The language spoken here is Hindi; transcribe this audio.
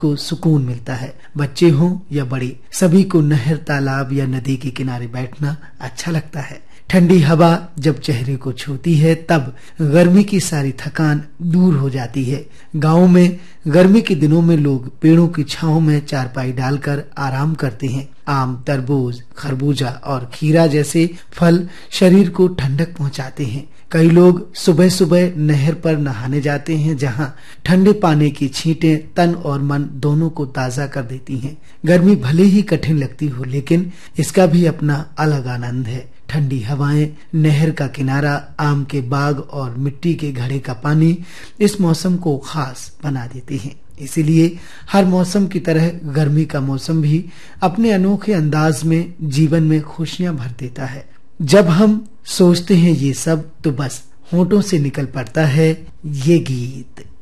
को सुकून मिलता है। बच्चे हों या बड़े, सभी को नहर, तालाब या नदी के किनारे बैठना अच्छा लगता है। ठंडी हवा जब चेहरे को छूती है तब गर्मी की सारी थकान दूर हो जाती है। गाँव में गर्मी के दिनों में लोग पेड़ों की छांव में चारपाई डालकर आराम करते हैं। आम, तरबूज, खरबूजा और खीरा जैसे फल शरीर को ठंडक पहुंचाते हैं। कई लोग सुबह सुबह नहर पर नहाने जाते हैं, जहां ठंडे पानी की छींटें तन और मन दोनों को ताजा कर देती हैं। गर्मी भले ही कठिन लगती हो, लेकिन इसका भी अपना अलग आनंद है। ठंडी हवाएं, नहर का किनारा, आम के बाग और मिट्टी के घड़े का पानी इस मौसम को खास बना देते हैं। इसीलिए हर मौसम की तरह गर्मी का मौसम भी अपने अनोखे अंदाज में जीवन में खुशियां भर देता है। जब हम सोचते हैं ये सब, तो बस होठों से निकल पड़ता है ये गीत।